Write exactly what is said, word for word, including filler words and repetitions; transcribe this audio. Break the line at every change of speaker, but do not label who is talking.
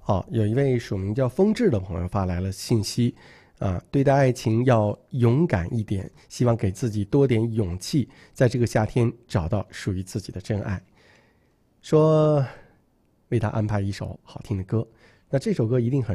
啊，有一位署名叫风致的朋友发来了信息啊，对待爱情要勇敢一点，希望给自己多点勇气，在这个夏天找到属于自己的真爱。说为他安排一首好听的歌，那这首歌一定很